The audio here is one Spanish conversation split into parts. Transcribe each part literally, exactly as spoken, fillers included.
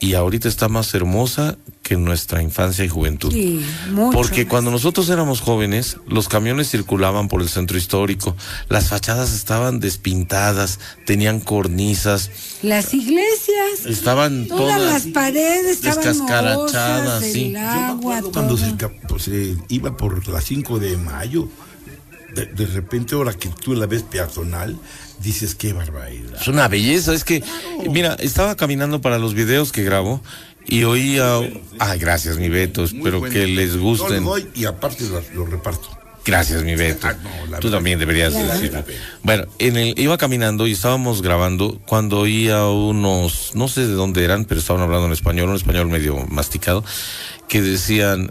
y ahorita está más hermosa que en nuestra infancia y juventud. Sí, mucho Porque más. cuando nosotros éramos jóvenes, los camiones circulaban por el centro histórico, las fachadas estaban despintadas, tenían cornisas, Las iglesias, estaban todas todas las paredes estaban descascarachadas, mohosas, sí. el Yo Yo me agua, acuerdo todo. cuando se, ca- pues, se iba por la cinco de mayo, de, de repente ahora que tú la ves peatonal, dices qué barbaridad. Es una belleza, es que, mira, estaba caminando para los videos que grabo y oía, ay, gracias mi Beto, Muy espero bueno. que les Yo gusten. lo doy y aparte lo, lo reparto. Gracias, mi Beto. Ah, no, la Tú verdad también que- deberías Claro. decirlo. Bueno, en el, iba caminando y estábamos grabando cuando oía unos, no sé de dónde eran, pero estaban hablando en español, un español medio masticado, que decían,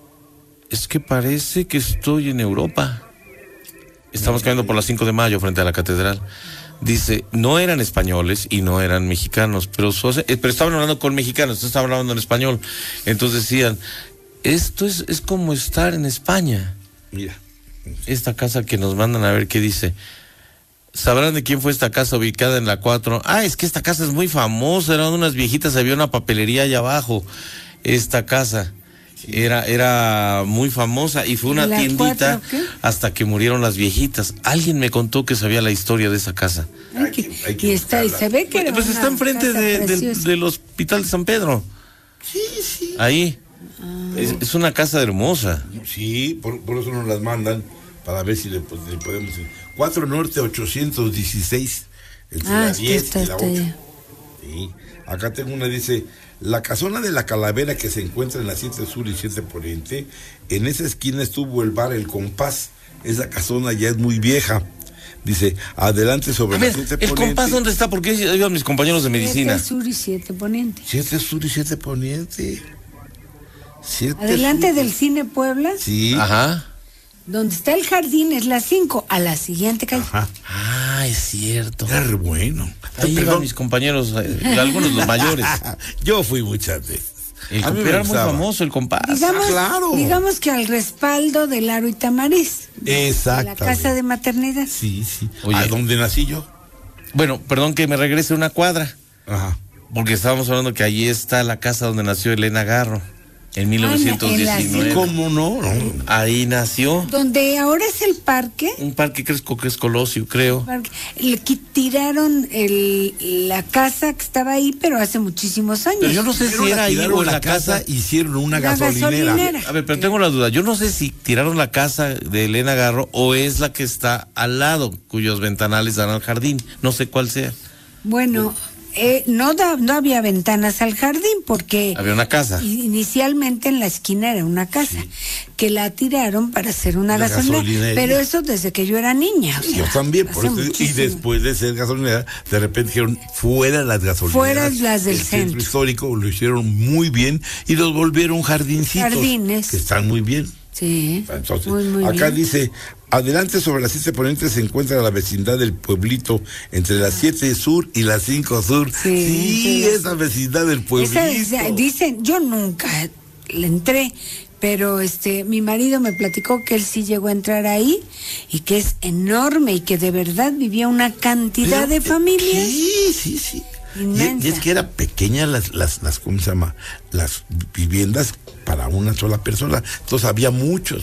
es que parece que estoy en Europa. Estamos caminando por la cinco de mayo frente a la catedral. Dice, no eran españoles y no eran mexicanos, pero, su, eh, pero estaban hablando con mexicanos, entonces estaban hablando en español. Entonces decían, esto es, es como estar en España. Mira. Esta casa que nos mandan a ver qué dice. ¿Sabrán de quién fue esta casa ubicada en la cuatro? Ah, es que esta casa es muy famosa, eran unas viejitas, había una papelería allá abajo. Esta casa era era muy famosa y fue una ¿La tiendita cuatro qué? hasta que murieron las viejitas. Alguien me contó que sabía la historia de esa casa. Ay, que- Hay que y está, y buscarla. se ve que era Pues una está enfrente casa de- del, preciosa. del hospital de San Pedro. Sí, sí. Ahí. Es, es una casa hermosa. Sí, por, por eso nos las mandan para ver si le, pues, le podemos... cuatro Norte ochocientos dieciséis, entre Ah, la es que diez está y la hasta ocho. allá. Sí. Acá tengo una, dice, la casona de la Calavera que se encuentra en la siete Sur y siete Poniente, en esa esquina estuvo el bar El Compás. Esa casona ya es muy vieja. Dice, adelante sobre A la ver, siete ¿el Poniente. compás dónde está? Porque iban mis compañeros de medicina. Siete sur y siete poniente. siete Sur y siete Poniente. siete Adelante Sur. del Cine Puebla, Sí. Ajá. donde está el jardín, es la cinco, a la siguiente calle. Ajá. Ah, es cierto. Era re bueno. Ahí iban Perdón. mis compañeros, eh, algunos los mayores. Yo fui muchas veces. El A mí compás me era muy gustaba. famoso, el compás. Digamos, Ah, claro. digamos que al respaldo del Aro y Tamariz, Exactamente. la casa de maternidad. Sí, sí. Oye. ¿A dónde nací yo? Bueno, perdón que me regrese una cuadra, Ajá. porque estábamos hablando que allí está la casa donde nació Elena Garro, en mil novecientos diecinueve. ¿Cómo no? No. Ahí nació. Donde ahora es el parque, Un parque cresco que es Colosio, creo. parque, le qui- tiraron el, la casa que estaba ahí, pero hace muchísimos años. Pero yo no sé Primero si la era ahí tiraron o en la casa. hicieron una La gasolinera. gasolinera. A ver, pero tengo la duda. Yo no sé si tiraron la casa de Elena Garro o es la que está al lado, cuyos ventanales dan al jardín. No sé cuál sea. Bueno, eh, no, da- no había ventanas al jardín porque Había una casa. inicialmente en la esquina era una casa que la tiraron para hacer una La gasolinera, gasolinera. pero eso desde que yo era niña. o sea, Yo también, por hace eso, y muchísimo. después de ser gasolinera, de repente dijeron, fuera las gasolineras. Fuera las del El centro centro. histórico lo hicieron muy bien y los volvieron jardincitos. Jardines. Que están muy bien. Sí, Entonces, muy, muy acá bien. dice, adelante sobre la siete Poniente se encuentra la vecindad del pueblito entre la siete Sur y la cinco Sur. Sí, Sí, sí. esa vecindad del pueblito. Esa- esa- dicen, yo nunca le entré, pero este mi marido me platicó que él sí llegó a entrar ahí y que es enorme y que de verdad vivía una cantidad Pero, de eh, familias. Sí, sí, sí. Y, Inmensa. y es que era pequeña las, las, las, ¿cómo se llama? Las viviendas para una sola persona. Entonces había muchos.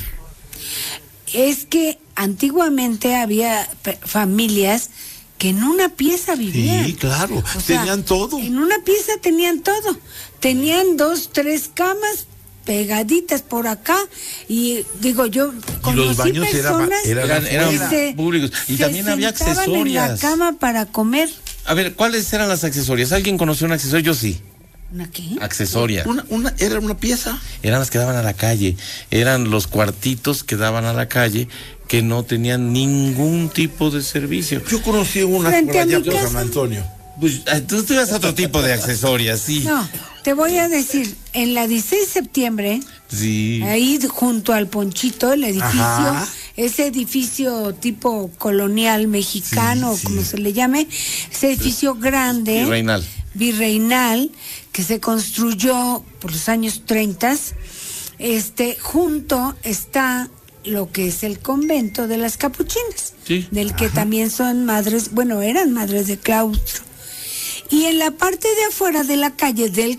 Es que antiguamente había pe- familias que en una pieza vivían. Sí, claro. O sea, Tenían todo. En una pieza tenían todo. Tenían dos, tres camas pegaditas por acá y digo yo conocí los baños era- personas eran Eran, eran que se- públicos. Y se también había sentaban en la accesorias. cama para comer. A ver, ¿cuáles eran las accesorias? ¿Alguien conoció un accesorio? Yo sí. ¿Una qué? Accesoria. Una, una, era una pieza. Eran las que daban a la calle. Eran los cuartitos que daban a la calle que no tenían ningún tipo de servicio. Yo conocí una Frente por a allá mi por casa. San Antonio. Pues ah, tú te vas a otro tipo de accesorias, sí. No, te voy a decir, en la dieciséis de septiembre, Sí. ahí junto al Ponchito, el edificio, Ajá. ese edificio tipo colonial mexicano, Sí, sí. como se le llame, ese edificio grande, Virreinal. virreinal, que se construyó por los años treinta, este, junto está lo que es el convento de las capuchinas, Sí. del que también son madres, bueno, eran madres de claustro. Y en la parte de afuera de la calle del